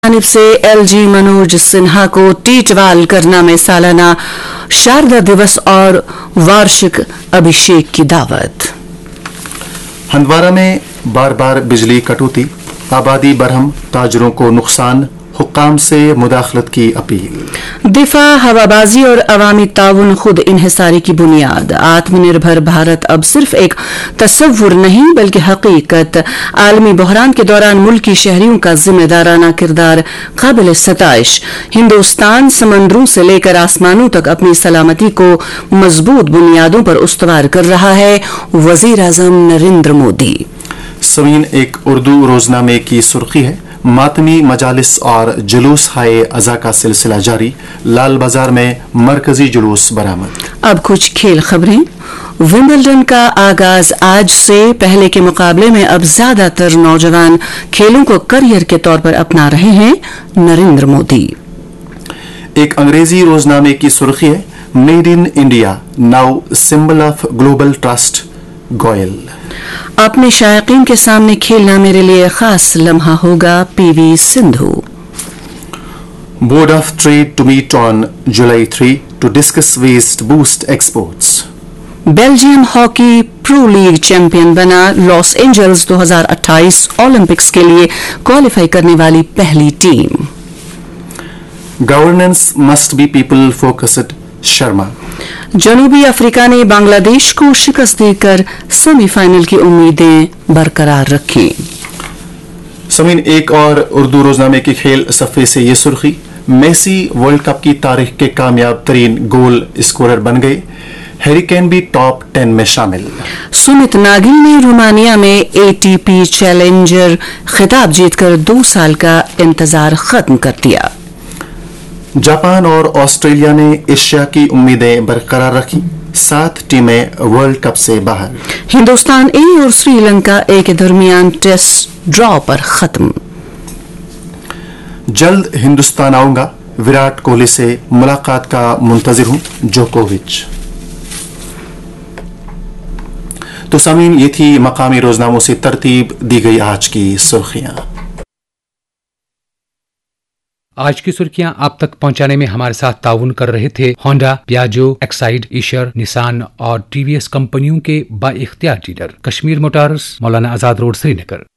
जानिब से एलजी मनोज सिन्हा को टीटवाल करना में सालाना शारदा दिवस और वार्षिक अभिषेक की दावत। हंदवारा में बार बार बिजली कटौती, आबादी बरहम, ताजरों को नुकसान, हुक्काम से मुदाखलत की अपील। दिफा, हवाबाजी और अवामी ताउन खुद इन्हिसारी की बुनियाद। आत्मनिर्भर भारत अब सिर्फ एक तस्वुर नहीं बल्कि हकीकत। आलमी बहरान के दौरान मुल्की शहरियों का जिम्मेदाराना किरदार काबिल सताइश। हिंदुस्तान समंदरों से लेकर आसमानों तक अपनी सलामती को मजबूत बुनियादों पर उस्तवार कर रहा है वजीर आजम नरेंद्र मोदी। समीन एक उर्दू रोजनामे की सुर्खी है, मातमी मजालिस और जुलूस हाय अज़ा का सिलसिला जारी, लाल बाजार में मरकजी जुलूस बरामद। अब कुछ खेल खबरें। विंबलडन का आगाज आज से। पहले के मुकाबले में अब ज्यादातर नौजवान खेलों को करियर के तौर पर अपना रहे हैं नरेंद्र मोदी। एक अंग्रेजी रोजनामे की सुर्खी है, made in India now symbol of global trust, Goyal. अपने शायकीन के सामने खेलना मेरे लिए खास लम्हा होगा, PV Sindhu. Board of trade to meet on July 3 to discuss ways to boost exports. Belgium hockey pro league champion बना। लॉस एंजल्स 2028 ओलंपिक्स के लिए क्वालिफाई करने वाली पहली team. Governance must be people focused, Sharma. जनूबी अफ्रीका ने बांग्लादेश को शिकस्त देकर सेमीफाइनल की उम्मीदें बरकरार रखी। समीन एक और उर्दू रोजनामे के खेल सफ़े से ये सुर्खी, मेसी वर्ल्ड कप की तारीख के कामयाब तरीन गोल स्कोरर बन गए, हैरी केन भी टॉप 10 में शामिल। सुमित नागिल ने रोमानिया में एटीपी चैलेंजर खिताब जीतकर 2 साल का इंतजार खत्म कर दिया। जापान और ऑस्ट्रेलिया ने एशिया की उम्मीदें बरकरार रखी, 7 टीमें वर्ल्ड कप से बाहर। हिंदुस्तान ए और श्रीलंका ए के दरमियान टेस्ट ड्रॉ पर खत्म। जल्द हिंदुस्तान आऊंगा, विराट कोहली से मुलाकात का मुंतजिर हूं, जोकोविच। तो सामीन, ये थी मकामी रोजनामों से तरतीब दी गई आज की सुर्खियां। आज की सुर्खियां आप तक पहुंचाने में हमारे साथ ताउन कर रहे थे Honda, Piaggio, Exide, Ishar, Nissan और टीवीएस कंपनियों के बाइख्तियार dealer Kashmir Motors, Maulana Azad road, Srinagar.